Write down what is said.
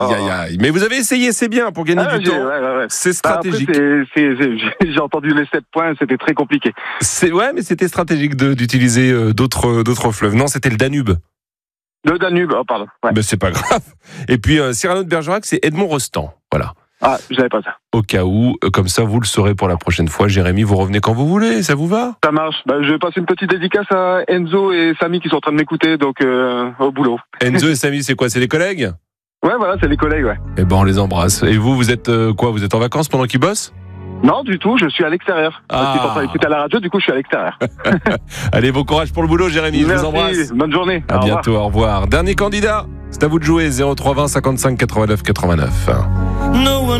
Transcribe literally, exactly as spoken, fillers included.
Aïe, aïe, aïe. Mais vous avez essayé, c'est bien pour gagner Ah, du j'ai- temps. ouais, ouais, ouais. C'est Bah, après, stratégique. c'est- c'est- c'est- j'ai entendu les sept points, c'était très compliqué. C'est ouais, mais c'était stratégique de- d'utiliser euh, d'autres d'autres fleuves. Non, c'était le Danube. Le Danube, oh, pardon. Ouais. Ben c'est pas grave. Et puis euh, Cyrano de Bergerac, c'est Edmond Rostand. Voilà. Ah, je savais pas ça. Au cas où, euh, comme ça, vous le saurez pour la prochaine fois. Jérémy, vous revenez quand vous voulez. Ça vous va? Ça marche. Bah, je vais passer une petite dédicace à Enzo et Samy qui sont en train de m'écouter, donc euh, au boulot. Enzo et Samy, c'est quoi? C'est des collègues? Ouais, voilà, c'est les collègues, ouais. Eh ben, on les embrasse. Et vous, vous êtes euh, quoi? Vous êtes en vacances pendant qu'ils bossent? Non, du tout, je suis à l'extérieur. Parce Ah. qu'ils sont en train d'écouter à la radio, du coup, je suis à l'extérieur. Allez, bon courage pour le boulot, Jérémy. Je vous embrasse. Merci, bonne journée. À Au revoir. bientôt, au revoir. Dernier candidat, c'est à vous de jouer. zéro trois vingt cinquante-cinq quatre-vingt-neuf quatre-vingt-neuf. No one